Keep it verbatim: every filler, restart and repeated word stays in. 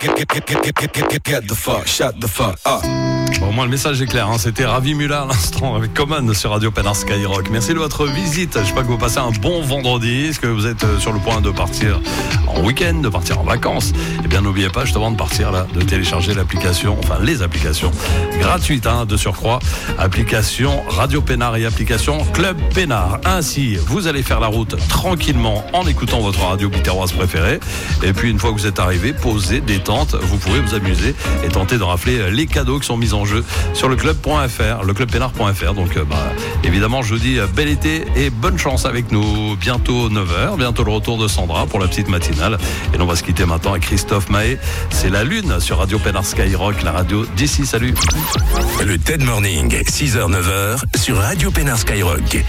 Get the fuck, shut the fuck up. Bon, au moins le message est clair, hein. C'était Ravi Mula à l'instant avec Common sur Radio Pénard Skyrock. Merci de votre visite. Je sais pas que vous passez un bon vendredi. Est-ce que vous êtes sur le point de partir en week-end, de partir en vacances? Eh bien, n'oubliez pas justement de partir là, de télécharger l'application, enfin les applications gratuites hein, de surcroît. Application Radio Pénard et application Club Pénard. Ainsi, vous allez faire la route tranquillement en écoutant votre radio biterroise préférée. Et puis, une fois que vous êtes arrivé, posez, détente, vous pouvez vous amuser et tenter de rafler les cadeaux qui sont mis en jeu sur le club point f r, le club pénard point f r. Donc, bah, évidemment, je vous dis bel été et bonne chance avec nous. Bientôt neuf heures, bientôt le retour de Sandra pour la petite matinale. Et on va se quitter maintenant avec Christophe Mahé. C'est la Lune sur Radio Pénard Skyrock, la radio d'ici. Salut. Le T E D Morning, six heures neuf heures sur Radio Pénard Skyrock.